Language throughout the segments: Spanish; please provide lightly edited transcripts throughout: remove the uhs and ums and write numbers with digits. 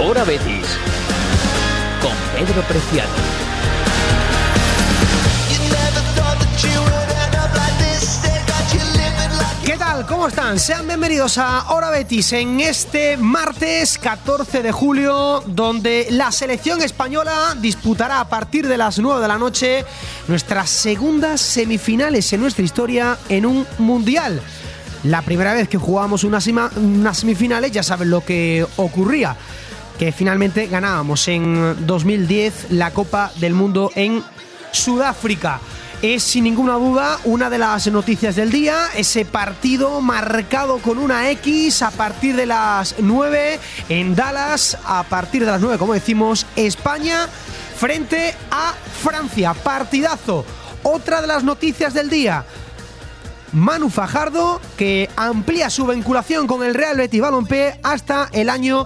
Hora Betis con Pedro Preciado. ¿Qué tal? ¿Cómo están? Sean bienvenidos a Hora Betis en este martes 14 de julio, donde la selección española disputará a partir de las 9 de la noche nuestras segundas semifinales en nuestra historia en un mundial. La primera vez que jugábamos unas semifinales, ya saben lo que ocurría, que finalmente ganábamos en 2010 la Copa del Mundo en Sudáfrica. Es sin ninguna duda una de las noticias del día, ese partido marcado con una X a partir de las 9 en Dallas, a partir de las 9, como decimos, España frente a Francia. Partidazo. Otra de las noticias del día, Manu Fajardo, que amplía su vinculación con el Real Betis Balompié hasta el año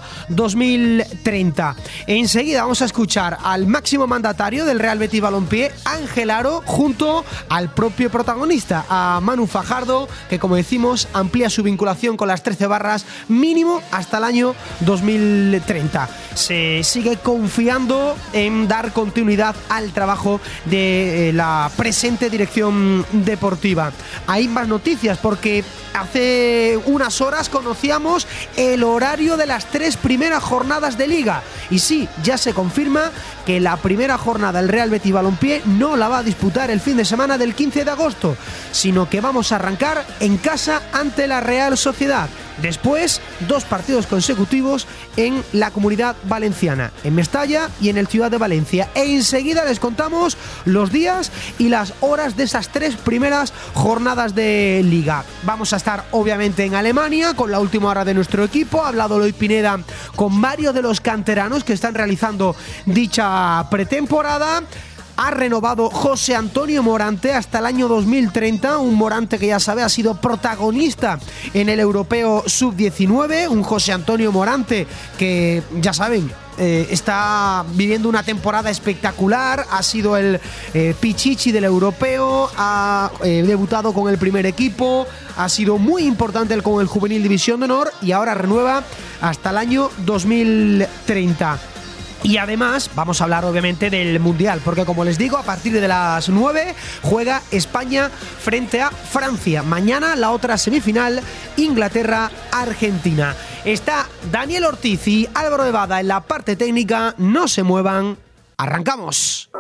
2030. Enseguida vamos a escuchar al máximo mandatario del Real Betis Balompié, Ángel Aro, junto al propio protagonista, a Manu Fajardo, que, como decimos, amplía su vinculación con las 13 barras mínimo hasta el año 2030. Se sigue confiando en dar continuidad al trabajo de la presente dirección deportiva. Hay más noticias porque hace unas horas conocíamos el horario de las 3 primeras jornadas de Liga. Y sí, ya se confirma que la primera jornada del Real Betis Balompié no la va a disputar el fin de semana del 15 de agosto, sino que vamos a arrancar en casa ante la Real Sociedad. Después, 2 partidos consecutivos en la Comunidad Valenciana, en Mestalla y en el Ciudad de Valencia. E enseguida les contamos los días y las horas de esas 3 primeras jornadas de Liga. Vamos a estar obviamente en Alemania con la última hora de nuestro equipo. Ha hablado Eloy Pineda con varios de los canteranos que están realizando dicha pretemporada. Ha renovado José Antonio Morante hasta el año 2030, un Morante que ya sabe ha sido protagonista en el Europeo Sub-19, un José Antonio Morante que ya saben está viviendo una temporada espectacular, ha sido el Pichichi del Europeo, ha debutado con el primer equipo, ha sido muy importante con el Juvenil División de Honor y ahora renueva hasta el año 2030. Y además vamos a hablar obviamente del Mundial, porque como les digo, a partir de las 9 juega España frente a Francia. Mañana la otra semifinal, Inglaterra-Argentina. Está Daniel Ortiz y Álvaro Evada en la parte técnica. No se muevan, arrancamos.